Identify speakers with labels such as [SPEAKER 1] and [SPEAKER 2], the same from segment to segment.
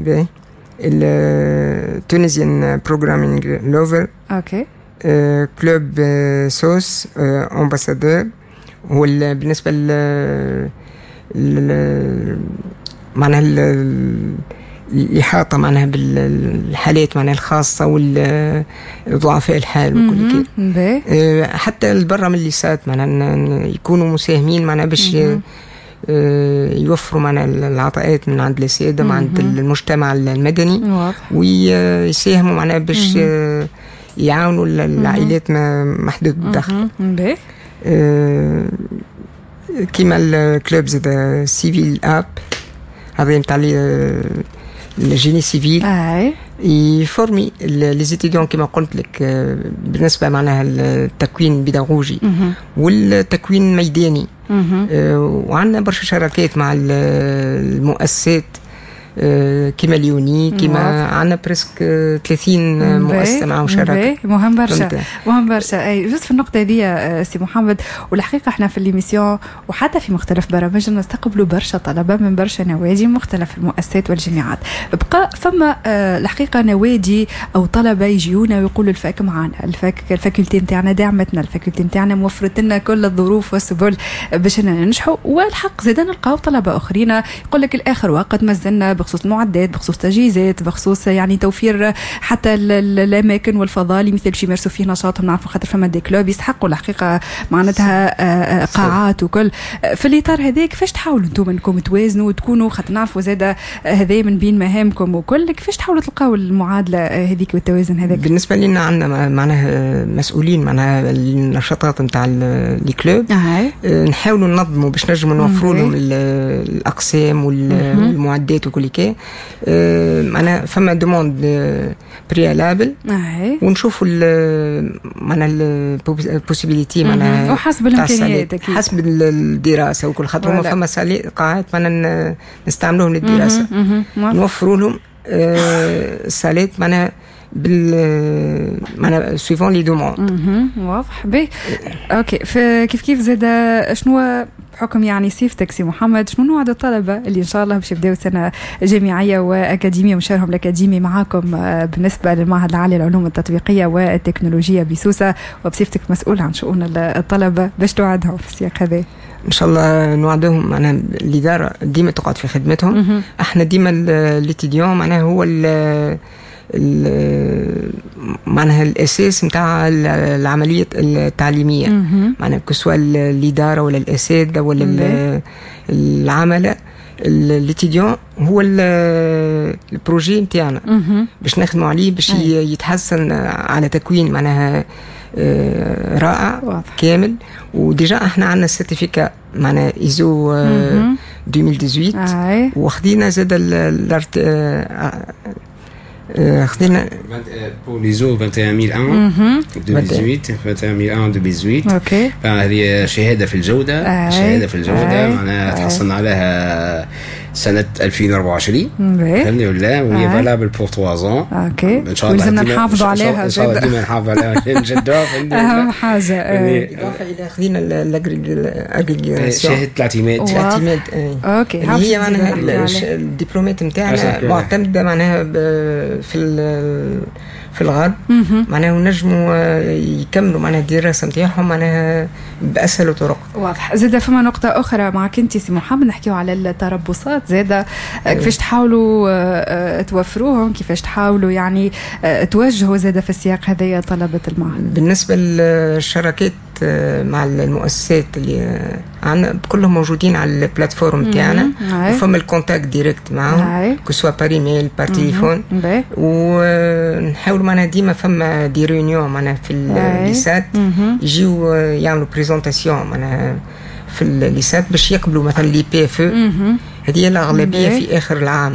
[SPEAKER 1] باهي. التونيزيان بروجرامينج لوفر.
[SPEAKER 2] اوكي.
[SPEAKER 1] كلوب سوس امباسادور. بالنسبه معناها الإحاطة معناها بالحالات معناها الخاصة والضعفاء الحال وكل كده. حتى البرة من الليسات معناها يكونوا مساهمين معناها باش يوفروا معنا العطاءات من عند السيادة من عند المجتمع المدني ويساهموا معنا باش يعاونوا العائلات محدود الدخل. كيما الكلوب زاد سيفيل اب هذا متاع الجيني سيفيل يفورمي لي ستوديون كما قلت لك بالنسبه معناها التكوين البيداغوجي والتكوين الميداني. وعندنا برشا شراكات مع المؤسسات كيما ليوني كيما عندنا بريسك 30 مؤسسه معهم شراكه.
[SPEAKER 2] مهم برشا اي جست في النقطه هذه سي محمد. والحقيقه احنا في ليميسيون وحتى في مختلف برامجنا نستقبلوا برشا طلبه من برشا نوادي مختلف المؤسسات والجامعات. بقى فما الحقيقه نوادي او طلبه يجيونا ويقولوا الفاك معنا الفاكولتي نتاعنا دعمتنا الفاكولتي نتاعنا موفرت لنا كل الظروف والسبل باش ننجحوا. والحق زيدا نلقاو طلبه اخرين يقول لك الاخر وقت مازلنا بخصوص المعدات بخصوص تجهيزات بخصوص يعني توفير حتى الاماكن والفضاء اللي مثل باش يمارسوا فيه نشاطهم. نعرفوا خاطر فما دي كلوب يستحقوا الحقيقه معناتها قاعات وكل. في الاطار هذا كيفاش تحاولوا انتم انكم توازنوا وتكونوا خاطر نعرفوا زاده هذا من بين مهامكم وكل كيفاش تحاولوا تلقاو المعادله هذيك والتوازن هذاك؟ بالنسبه لنا عندنا معناها مسؤولين معناها النشاطات نتاع لي كلوب نحاولوا ننظموا باش نجموا نوفروا لهم الاقسام والمعدات وكل كي. أنا فما دوموند بريالابل ونشوفوا معناها البوسيبيليتي معناها وحسب الامكانيات
[SPEAKER 1] حسب الدراسه وكل خاطر ما فما قاعات معناها نستعملوهم للدراسه نوفروا لهم الصالات معناها معناها سويفون لي دوموند.
[SPEAKER 2] واضح بي. اوكي. كيف زاد شنو بحكم يعني صفتك سي محمد شنو نوع الطلبه اللي ان شاء الله باش يبداو سنه جامعيه واكاديميه ومشارهم الاكاديمي معاكم بالنسبه للمعهد العالي للعلوم التطبيقيه والتكنولوجيا بسوسه وبصفتك مسؤول عن شؤون الطلبه باش توعدهم في السياق هذا؟ ان شاء الله نوعدهم معناها الاداره ديما تقعد في خدمتهم. احنا ديما الاتيديون معناها هو معناها الاساس نتاع العمليه التعليميه معناها كسوا الاداره ولا الاساتذه ولا العمله الاتيديون هو البروجي نتاعنا باش نخدموا عليه باش يتحسن على تكوين معناها رائع كامل. وديجا احنا عندنا السيرتيفيكا معناها ايزو 2018 واخدينا زاد خدينا
[SPEAKER 3] pour l'ISO 21001 2018 اوكي. هذه شهاده في الجوده شهاده في الجوده معناها تحصلنا عليها سنه 2024 الحمد لله وهي فالابل بور 3 ans.
[SPEAKER 2] اوكي.
[SPEAKER 3] ان شاء الله
[SPEAKER 2] لازم نحافظوا عليها
[SPEAKER 3] جدا ديما نحافظ عليها نجدوها
[SPEAKER 2] اهم حاجه.
[SPEAKER 1] اضافه الى خدينا الاغريغاسيون
[SPEAKER 3] شهاده الاعتماد
[SPEAKER 2] اوكي.
[SPEAKER 1] هي معناها الدبلومات نتاعنا معتمده معناها في الغرب معناها ونجموا يكملوا معناها الدراسه نتاعهم معناها باسهل طرق.
[SPEAKER 2] واضح. زاده فما نقطه اخرى معك انت سي محمد نحكيو على التربصات زاده كيفاش تحاولوا توفروهم كيفاش تحاولوا يعني توجهوا زاده في السياق هذايا طلبه المعهد.
[SPEAKER 1] بالنسبه للشراكات مع المؤسسات اللي عندنا كلهم موجودين على البلاتفورم تاعنا وفما الكونتاكت ديريكت معهم كسوا بار ايميل بار تليفون ونحاول معنا ديما فما دي ريونيون معنا في الليسات يجيو يعملوا بريزونطاسيون معنا في الليسات باش يقبلوا مثلا لي بي اف هذه الأغلبية في آخر العام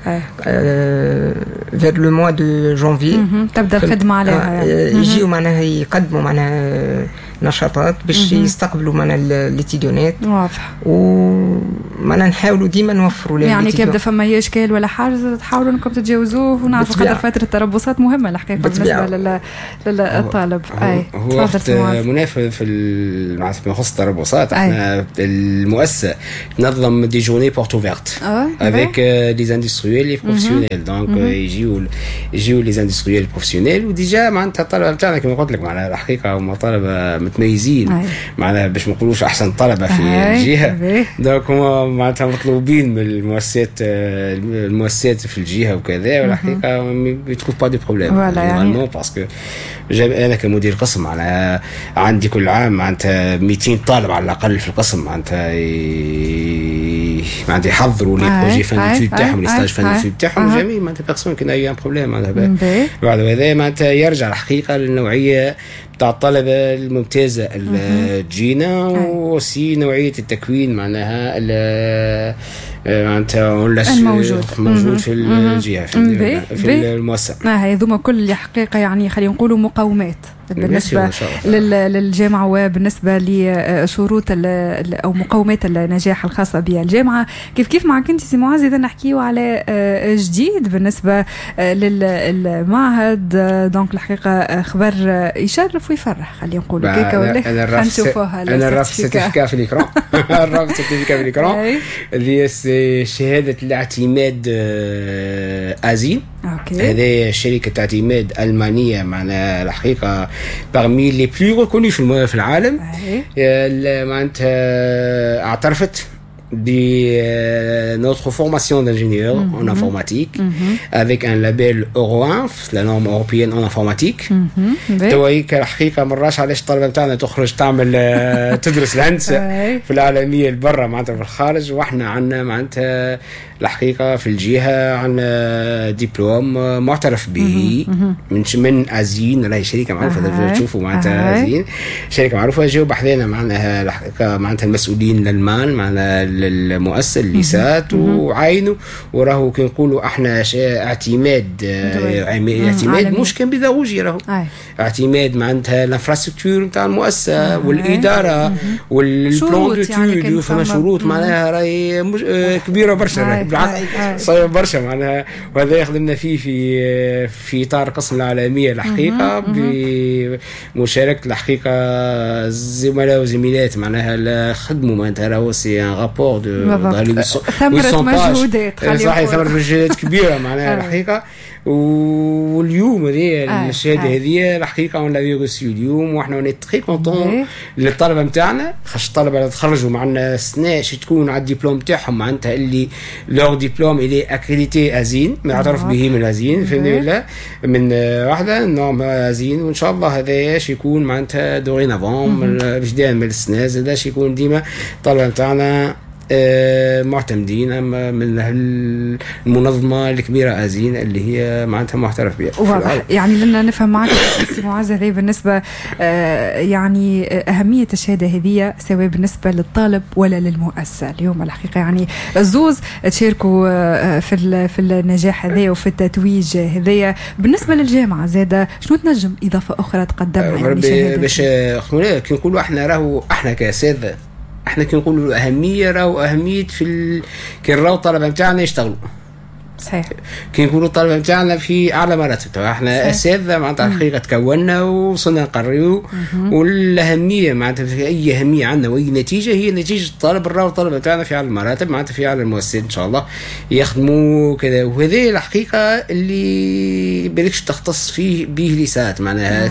[SPEAKER 1] vers le mois de janvier
[SPEAKER 2] تبدأ الخدمة عليها
[SPEAKER 1] يجيو معناها يقدموا معناها نشاطات باش يستقبلوا معنا الاتيديونات.
[SPEAKER 2] واضح.
[SPEAKER 1] ومعنا نحاولوا ديما نوفروا لهم
[SPEAKER 2] يعني كيبدا فما اشكال ولا حاجه تحاولوا انكم تتجاوزوه، ونعرفوا قدر فتره التربصات مهمه الحقيقه بالنسبه للطالب.
[SPEAKER 3] هو وقت منافس في ما يخص التربصات. احنا المؤسسه تنظم دي جورني بورت اوفيرت avec les industriels les professionnels. donc يجيو les industriels professionnels وديجا معناتها الطلبه بتاعنا كما قلت لك معناها الحقيقه هما طلبه متميزين معناها باش ما نقولوش احسن طلبه في الجهه. دونك هما معناتها مطلوبين من المؤسسات في الجهه وكذا، والحقيقه ما يتروف با دي بروبليم نورمالمون باسكو انا كمدير قسم معناها عندي كل عام معناتها 200 طالب على الاقل في القسم معناتها معناتها يحضروا لي بروجي فان تاعهم لي ستاج فان تاعهم جميع معناتها بيرسون كي اي ان بروبليم معناتها بعد هذا معناتها يرجع الحقيقه للنوعيه تاع الطلبه الممتازه اللي تجينا وسي نوعيه التكوين معناها معناتها موجود في الجهه في المؤسسه.
[SPEAKER 2] هذوما كل حقيقه يعني خلينا نقولوا مقومات بالنسبه للجامعه وبالنسبه لشروط او مقومات النجاح الخاصه بالجامعه. كيف معك انت سي معز اذا نحكيوا على جديد بالنسبه للمعهد، دونك الحقيقه خبر يشرف ويفرح خلينا نقولوا كيكا ولا
[SPEAKER 3] نشوفوها. انا رافع سيرتيفيكا في الاكران رافع سيرتيفيكا في الاكران اللي هي شهاده الاعتماد ازين. هذه شركه اعتماد المانيه معنا الحقيقه parmi les plus reconnus في العالم. معناتها اعترفت notre formation d'ingénieur en informatique avec un label Euro 1 la norme européenne en informatique. تويك الحقيقة مراش علاش الطلبة بتاعنا تخرج تعمل تدرس الهندسة في العالمية البرة معناتها في الخارج، واحنا عنا معناتها الحقيقة في الجهة عنا دبلوم معترف به من أزين، راهي شركة معروفة تشوفوا معناتها أزين شركة معروفة. جاوا بحثنا معناها الحقيقة معناتها المسؤولين الألمان معنا المؤسسة الليسات وعينوا وراهو كي نقولوا احنا اعتماد مش كان بيداغوجي راهو اعتماد معناتها الانفراستركتور نتاع المؤسسة والإدارة والبلان دو تود فما شروط معناها راهي كبيرة برشا صعيبة برشا معناها، وهذا يخدمنا فيه في إطار قسم العالمية الحقيقة بمشاركة الحقيقة الزملاء وزميلات معناها خدموا معناتها راهو سي ان رابور
[SPEAKER 2] ثمرة مجهودات
[SPEAKER 3] صحيح ثمرة مجهودات كبيرة معناها الحقيقة. واليوم هذه الشهاده هذه الحقيقه اون لافي ريسيو اليوم واحنا اوني تري كونطون للطلبه نتاعنا، خاطر الطلبه اللي تخرجوا معنا السنه شي تكون على الدبلوم تاعهم معناتها اللي لور دبلوم اللي اكريديتي ازين معترف به من ازين فهمتني ولا من واحده نورم ازين، وان شاء الله هذا شي يكون معناتها دورين افون باش من السنه زاد شي يكون ديما الطلبه نتاعنا معتمدين من المنظمة الكبيرة أزين اللي هي معناتها معترف بها.
[SPEAKER 2] واضح يعني لنا نفهم معك سي معز هذه بالنسبة يعني أهمية الشهادة هذه سواء بالنسبة للطالب ولا للمؤسسة. اليوم الحقيقة يعني الزوز تشاركوا في النجاح هذا وفي التتويج هذا. بالنسبة للجامعة زادة شنو تنجم إضافة أخرى تقدمها
[SPEAKER 3] يعني باش كي نقولوا احنا كأساتذة احنا كي نقولوا اهميه راهو اهميه كي نراو الطلبه نتاعنا يشتغلوا
[SPEAKER 2] صحيح،
[SPEAKER 3] كي نقولوا الطلبه نتاعنا في اعلى مراتب احنا اساتذه معناتها الحقيقه تكوننا وصلنا نقريو، والاهميه معناتها في اي اهميه عندنا واي نتيجه هي نتيجه الطالب نراو الطلبه نتاعنا في اعلى المراتب معناتها في اعلى المؤسسات ان شاء الله يخدموا كذا. وهذه الحقيقه اللي بالكش تختص فيه به ليسات معناها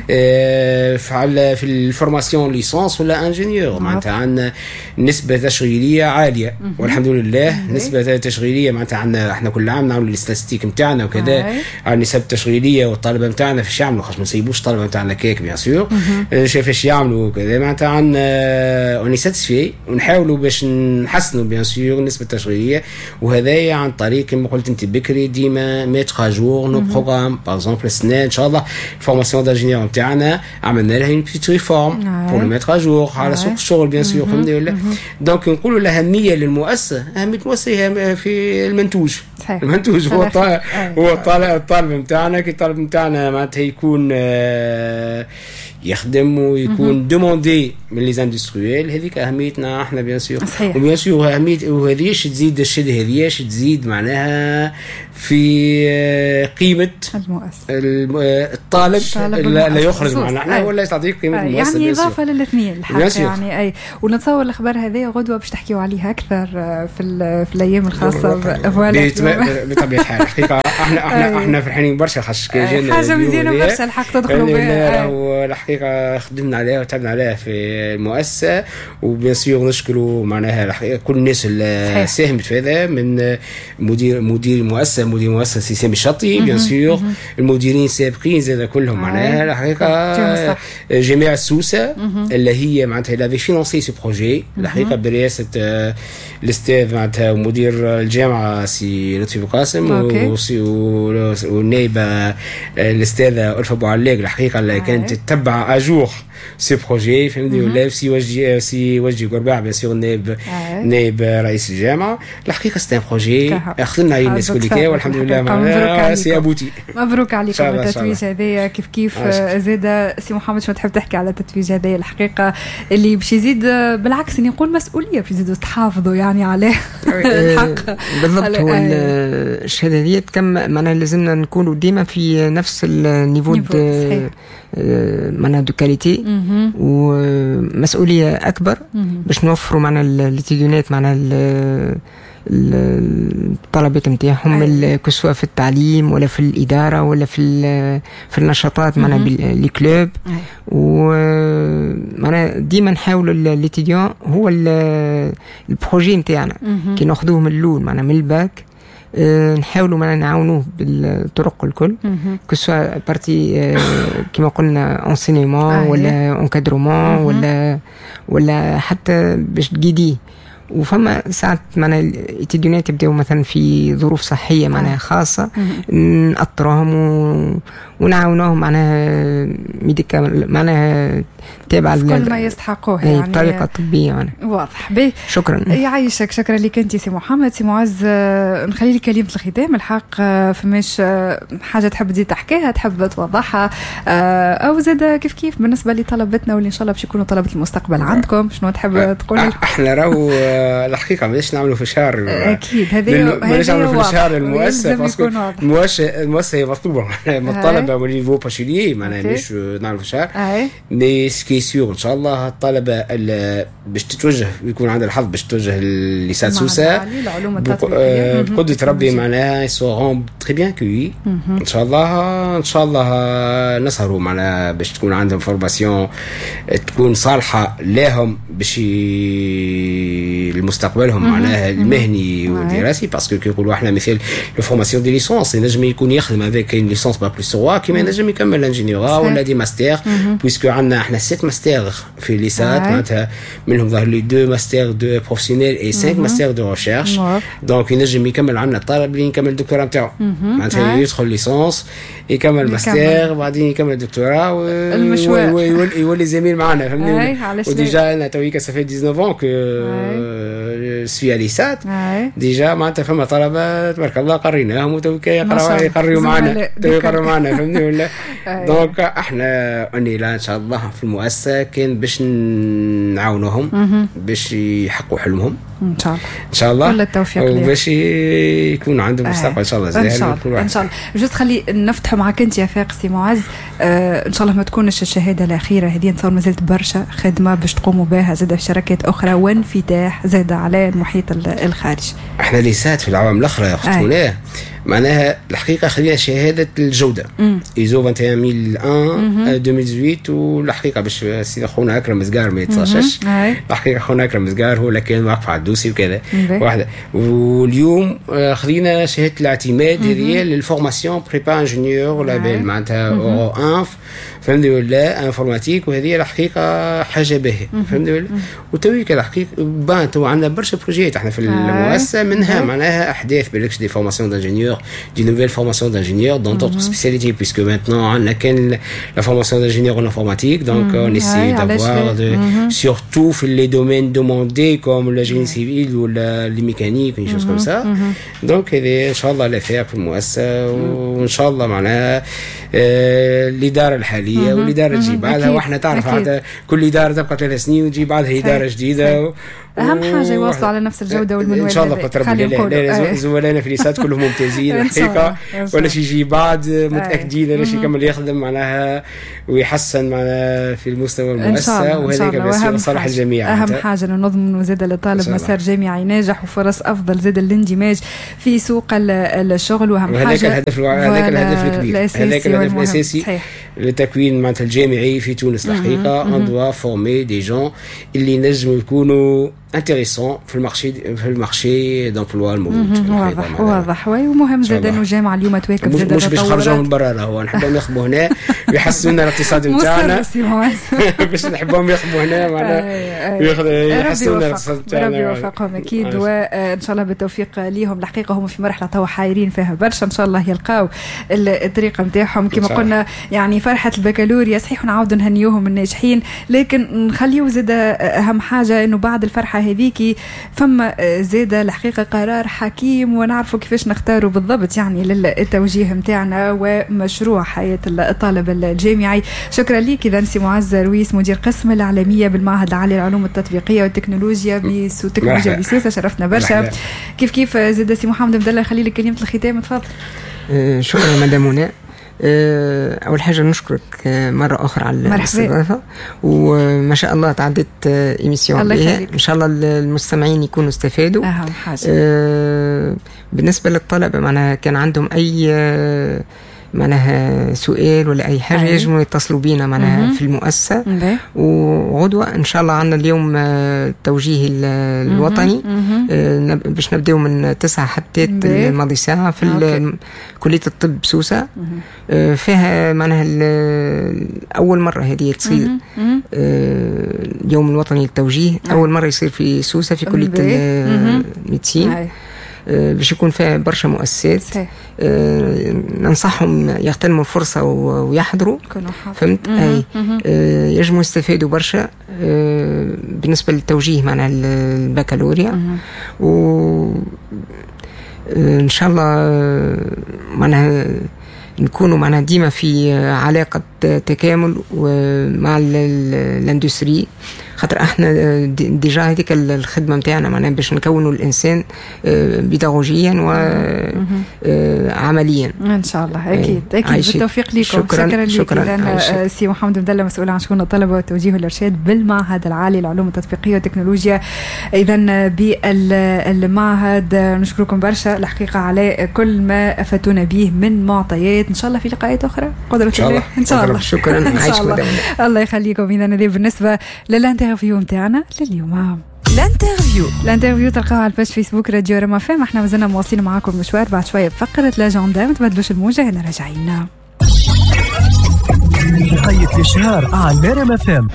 [SPEAKER 3] في الفورماسيون ليسانس ولا انجينيور معناتها عندنا نسبه تشغيليه عاليه والحمد لله. نسبه تشغيليه معناتها عندنا احنا كل عام نعملوا الاستاتستيك نتاعنا وكذا على النسب التشغيليه والطلبه نتاعنا فاش يعملوا، خاص ما نسيبوش الطلبه نتاعنا كيك بيان سور شايف ايش يعملوا وكذا معناتها عندنا اوني ساتيسفي ونحاولوا باش نحسنوا بيان سور النسبه التشغيليه. وهذا عن طريق كما قلت انت بكري ديما ميتر جور نو بروغرام باغ اكزومبل السنه ان شاء الله الفورماسيون دانجينيور نتاعنا عملنا لها اون بيتيت ريفورم بور لو ميتر جور على سوق الشغل بيان سور فهمتني ولا. دونك نقولوا الاهميه للمؤسسه، اهميه المؤسسه في المنتوج. المنتوج هو الطالب نتاعنا كي الطالب نتاعنا معناتها يخدم ويكون دوموندي من لي زاندستريال. هذيك اهميتنا احنا بيان سور. وبيان سور اهميه وهذيش تزيد الشد هذيش تزيد معناها في قيمه الطالب لا يخرج معنا احنا ولا تعطيك قيمه المؤسسه.
[SPEAKER 2] يعني اضافه للاثنين الحق يعني اي. ونتصور الاخبار هذه غدوه باش تحكيوا عليها اكثر في الايام الخاصه
[SPEAKER 3] بطبيعه الحال. الحقيقه احنا فرحانين برشا خاطر جانا
[SPEAKER 2] حاجه مزيانه برشا الحق تدخلوا بها.
[SPEAKER 3] والحقيقه خدمنا عليها وتعبنا عليها في المؤسسه. وبيان سور نشكروا معناها الحقيقه كل الناس اللي ساهمت في هذا من مدير المؤسسه سامي الشطي بيان سور المديرين السابقين زاد كلهم معناها الحقيقه جميع السوسه اللي هي معناتها لافي فينانسي سو بروجي الحقيقه برئاسه الاستاذ معناتها مدير الجامعه سي لطفي بقاسم والنائبه الاستاذه ألفة أبو علاق الحقيقه اللي كانت تتبع اجور سي بروجي فهمتني ولا سي وجهي قرباع بيان سور نائب رئيس الجامعه. الحقيقه سي ان بروجي خدمنا عليه الناس كلها والحمد لله سي ابوتي.
[SPEAKER 2] مبروك عليكم التتويج هذايا. كيف زاد سي محمد شنو تحب تحكي على التتويج هذايا الحقيقه اللي باش يزيد بالعكس نقول مسؤوليه باش يزيدوا تحافظوا يعني عليه الحق
[SPEAKER 1] بالضبط. هو الشهاده دي كم معناها لازمنا نكونوا ديما في نفس النيفو معناها دو كاليتي ومسؤوليه اكبر باش نوفروا معنا الاتيديونات معنا الطلبات نتاعهم كسوا في التعليم ولا في الاداره ولا في النشاطات معنا لي كلوب. ومعنا ديما نحاولوا الاتيديون هو البروجي نتاعنا كي ناخذوه من الاول معنا من الباك نحاولوا معنا نعاونوه بالطرق الكل كسوا بارتي كما قلنا انسينيمون ولا انكادرومون ولا حتى باش تجيديه. وفما ساعات معنا الاتيديونات يبداو مثلا في ظروف صحيه معناها خاصه نأطرهم ونعاونوهم معناها ميديكا معناها تابعه
[SPEAKER 2] كل ما يستحقوه يعني
[SPEAKER 1] بطريقه طبيه يعني.
[SPEAKER 2] واضح به.
[SPEAKER 1] شكرا
[SPEAKER 2] يعيشك. شكرا لك انت سي محمد. سي معز نخلي لك كلمه الختام الحق فماش حاجه تحب تزيد تحكيها تحب توضحها او زاد كيف بالنسبه لطلبتنا واللي ان شاء الله باش يكونوا طلبه المستقبل عندكم شنو تحب تقول؟
[SPEAKER 3] احنا راهو الحقيقه ماناش نعملوا في شهر
[SPEAKER 2] اكيد هذه
[SPEAKER 3] ماناش نعملوا في شهر المؤسسه باسكو المؤسسه هي مطلوبه من الطلبه والنيفو باشيلي معناها مش نعملوا في شهر مي سكي سيور ان شاء الله الطلبه باش تتوجه يكون عندها الحظ باش تتوجه لسان سوسه بقدره ربي معناها سورون تري بيان كوي ان شاء الله نسهروا معناها باش تكون عندهم فورماسيون تكون صالحه لهم باش لمستقبلهم معناها المهني والدراسي باسكو كيقولوا احنا مثال الفورماسيون دي ليسونس ينجم يكون يخدم افيك ان ليسونس با بلوس 3 كيما ينجم يكمل انجينيورا ولا دي ماستر بويسكو عندنا احنا 7 ماستر في ليسات معناتها منهم ظهر لي 2 ماستر دو بروفيسيونيل اي 5 ماستر دو ريشيرش دونك ينجم يكمل عندنا الطالب اللي يكمل الدكتوراه نتاعو معناتها يدخل ليسونس يكمل ماستر بعدين يكمل الدكتوراه يولي زميل معنا فهمني. وديجا انا تويكا صافي 19 ans que suis à ليسات ديجا معناتها فما طلبه تبارك الله قريناهم وتويكا يقريوا معنا فهمني ولا. دونك احنا اني لا ان شاء الله في المؤسسه كان باش نعاونوهم باش يحققوا حلمهم
[SPEAKER 2] ان
[SPEAKER 3] شاء الله
[SPEAKER 2] كل التوفيق
[SPEAKER 3] وباش يكون عندهم مستقبل ان شاء الله
[SPEAKER 2] ان شاء الله. جوست خلي نفتحوا معك انت يا فاق سي معز ان شاء الله ما تكونش الشهاده الاخيره هذه نتصور مازالت برشا خدمه باش تقوموا بها زاد في شركات اخرى وانفتاح زاد على المحيط الخارجي.
[SPEAKER 3] احنا ليسات في العوام الاخرى يا معناها الحقيقه خلينا شهاده الجوده ايزو 21001 2018 والحقيقه باش سيدي خونا اكرم مزقار ما يتصاشش الحقيقه خونا اكرم مزقار هو اللي كان واقف على الدوسي وكذا واحده. واليوم خذينا شهاده الاعتماد هذه للفورماسيون بريبا انجينيور لابيل معناتها اورو انف فهمتني ولا انفورماتيك وهذه الحقيقه حاجه باهيه فهمتني ولا. وتويك الحقيقه تو عندنا برشا بروجيات احنا في المؤسسه منها معناها احداث بالكش دي فورماسيون دانجينيور d'ingénieurs, d'une nouvelle formation d'ingénieurs dans d'autres spécialités, puisque maintenant on a la formation d'ingénieur en informatique, donc on essaie d'avoir surtout les domaines demandés comme le génie civil ou les mécaniques, une chose comme ça. Donc إن شاء الله لا في المؤسسة وإن شاء الله معناها الإدارة الحالية والإدارة تجي بعدها، وإحنا تعرف هذا كل إدارة تبقى 3 سنين وتجي بعدها إدارة جديدة.
[SPEAKER 2] أهم حاجة يواصلوا على نفس الجودة والمنوال.
[SPEAKER 3] إن شاء الله لا زملائنا في الإسات كلهم ممتازين الحقيقة، ولا شيء يجي بعد متأكدين ولا شيء كمل يخدم معناها ويحسن معناها في المستوى المؤسسة، وهذاك بس لصالح الجميع.
[SPEAKER 2] أهم حاجة نضمن زاد للطالب مسار جامعي ناجح وفرص أفضل، زاد الاندماج في سوق الشغل، وأهم حاجة
[SPEAKER 3] هذاك الهدف الكبير، هذاك الهدف الأساسي لتكوين معناتها الجامعي في تونس الحقيقة. on doit former des gens اللي نجموا يكونوا intéressant في المارشي دامبلوا الموجود.
[SPEAKER 2] واضح ومهم زاد انه الجامعه اليوم تواكب زاد
[SPEAKER 3] مش باش نخرجوا من برا، هو نحبهم يخدموا هنا ويحسنوا لنا الاقتصاد نتاعنا باش نحبهم يخدموا هنا معناها يحسنوا لنا الاقتصاد نتاعنا.
[SPEAKER 2] ربي يوفقهم اكيد، وان شاء الله بالتوفيق ليهم. الحقيقه هم في مرحله تو حايرين فيها برشا، ان شاء الله يلقاو الطريقه نتاعهم كما قلنا. يعني فرحه البكالوريا صحيح نعاودوا نهنيوهم الناجحين، لكن نخليو زاد اهم حاجه انه بعد الفرحه هذيك فما زادة الحقيقة قرار حكيم ونعرفوا كيفاش نختاروا بالضبط يعني للتوجيه متاعنا ومشروع حياة الطالب الجامعي. شكرا لك إذا سي معز رويس مدير قسم الإعلامية بالمعهد العالي للعلوم التطبيقية والتكنولوجيا بتكنولوجيا بسوسة. شرفنا برشا. كيف زاد سي محمد مدلل خلي لك كلمة الختام تفضل.
[SPEAKER 1] شكرا مدام منى. أول حاجة نشكرك مرة أخرى على الاستضافة، وما شاء الله تعدت إيميسيون بها، إن شاء الله المستمعين يكونوا استفادوا.
[SPEAKER 2] أهم حاجة
[SPEAKER 1] بالنسبة للطلبة معناها كان عندهم أي معناها سؤال ولا أي حاجة يجموا يتصلوا بينا معناها في المؤسسة. وغدوة إن شاء الله عندنا اليوم التوجيه الوطني باش نبدأوا من 9 حتى الماضي ساعة في كلية الطب سوسة. فيها معناها أول مرة هذه تصير اليوم الوطني للتوجيه، أول مرة يصير في سوسة في كلية الميديسين، باش يكون فيها برشا مؤسسات. ننصحهم يغتنموا الفرصة ويحضروا، فهمت؟ يجموا يستفادوا برشا بالنسبة للتوجيه معنا البكالوريا. وإن شاء الله معناها نكونوا معنا ديما في علاقة تكامل مع الاندستري، خاطر احنا ديجا هذيك الخدمه نتاعنا معناها باش نكونوا الانسان بيداغوجيا وعمليا
[SPEAKER 2] ان شاء الله. اكيد بالتوفيق لكم. شكرا سي محمد مدلل مسؤول عن شؤون الطلبه والتوجيه والارشاد بالمعهد العالي للعلوم التطبيقيه والتكنولوجيا. اذا بالمعهد نشكركم برشا الحقيقه على كل ما افدتونا به من معطيات. ان شاء الله في لقاءات اخرى قدرة الله ان شاء الله.
[SPEAKER 1] شكرا
[SPEAKER 2] الله يخليكم. اذا هذه بالنسبه للانترفيو نتاعنا لليوم. الانترفيو تلقاها على الباج فيسبوك راديو رما فام. احنا مازلنا مواصلين معاكم المشوار، بعد شويه بفقره لاجندا. ما تبدلوش الموجه، انا راجعين.
[SPEAKER 4] نهاية الشهر على رما فام.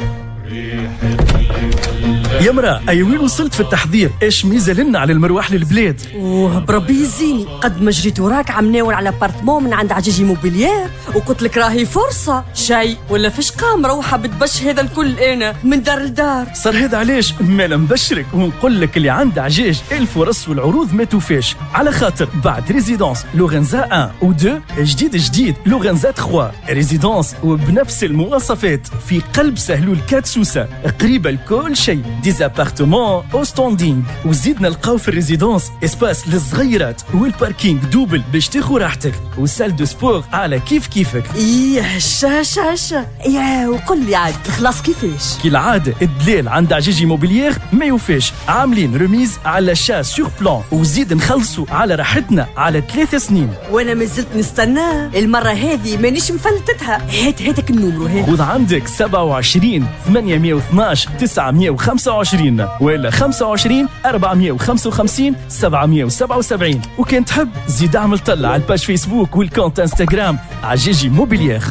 [SPEAKER 4] يا مرا أي وين وصلت في التحضير؟ إيش ميزة لنا على المروح للبلاد؟
[SPEAKER 5] بربي يزيني قد ما جريت وراك عم ناول على بارتمون من عند عجيجي موبيليير، وقلت لك راهي فرصة شيء ولا فيش قام روحة بتبش هذا الكل أنا من دار لدار.
[SPEAKER 4] صار هذا علاش ما نبشرك ونقول لك اللي عند عجاج الفرص والعروض ما توفاش، على خاطر بعد ريزيدانس لورنزا 1 و 2 جديد لورنزا 3 ريزيدانس وبنفس المواصفات في قلب سهلول 4 سوسة، قريبة لكل شيء، ديزابارتمون او ستاندينغ. وزيدنا نلقاو في الريزيدانس اسباس للصغيرات والباركينغ دوبل باش تاخذ راحتك، وسال دو سبور على كيفك.
[SPEAKER 5] ايه هشا يا وقل لي عاد خلاص كيفاش؟
[SPEAKER 4] كي العاده الدلال عند عجيجي موبيليير ما يوفاش، عاملين ريميز على شا سور بلان، وزيد نخلصوا على راحتنا على 3 سنين.
[SPEAKER 5] وانا مازلت نستنى المره هذه مانيش مفلتتها. هاتك النمرو هذا.
[SPEAKER 4] خذ عندك 27 812 925 ولا 25 455 777. وكان تحب زيد اعمل طلع على الباج فيسبوك والكونت انستغرام عجيجي موبيليير.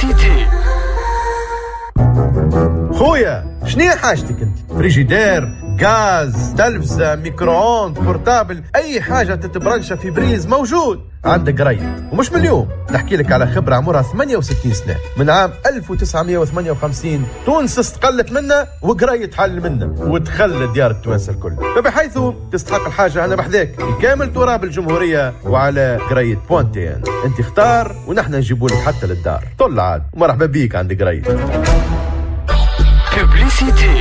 [SPEAKER 6] خويا شنو حاجتك انت؟ فريجيدير، غاز، تلفزة، ميكرووند، بورتابل، أي حاجة تتبرنشها في بريز موجود عندك قريت. ومش من اليوم، نحكي لك على خبرة عمرها 68 سنة. من عام 1958 تونس استقلت منا وقريت حل منا وتخلى ديار التوانسة الكل. فبحيث تستحق الحاجة أنا بحذاك كامل تراب الجمهورية وعلى قريت بوانتين. انت اختار ونحن نجيبوا لك حتى للدار. طل عاد ومرحبا بيك عند قريت.
[SPEAKER 4] بوبليسيتي.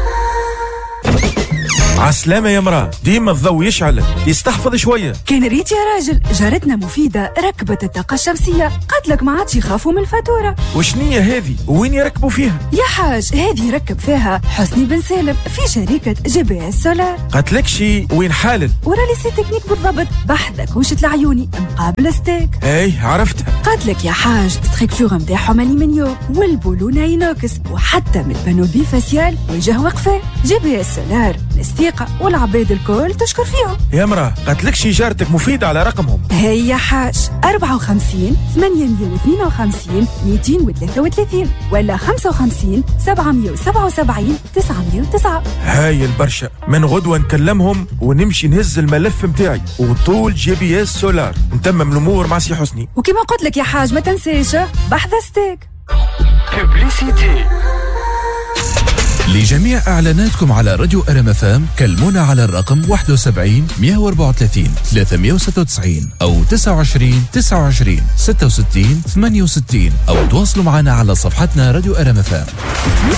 [SPEAKER 4] عسلامة يا مرأة، ديما الضوء يشعل، يستحفظ شوية.
[SPEAKER 7] كان ريت يا راجل، جارتنا مفيدة ركبت الطاقة الشمسية، قالت لك ما عادش يخافوا من الفاتورة.
[SPEAKER 4] وشنية هذه؟ وين يركبوا فيها؟
[SPEAKER 7] يا حاج هذه يركب فيها حسني بن سالم في شركة GPS سولار.
[SPEAKER 4] قالت لك شي وين حالل؟
[SPEAKER 7] ورا لي سي تكنيك بالضبط، بحذك وشت العيوني مقابل ستيك.
[SPEAKER 4] اي عرفتها.
[SPEAKER 7] قالت لك يا حاج ستركتور نتاعهم ألمنيوم والبولونة اينوكس وحتى من البانوبي فاسيال وجه وقفة. GPS سولار الثقة والعباد الكل تشكر فيهم.
[SPEAKER 4] يا مرأة قالت لك شي جارتك مفيدة على رقمهم.
[SPEAKER 7] هي حاج 54 852 233 ولا 55 777 909.
[SPEAKER 4] هاي البرشا، من غدوة نكلمهم ونمشي نهز الملف متاعي وطول GPS سولار نتمم الأمور مع سي حسني.
[SPEAKER 7] وكما قلت لك يا حاج ما تنساش بحث ستيك.
[SPEAKER 4] بوبليسيتي.
[SPEAKER 8] لجميع إعلاناتكم على راديو RMFM كلمونا على الرقم 71 134 396 أو 29 29 66 68 أو تواصلوا معنا على صفحتنا راديو RMFM.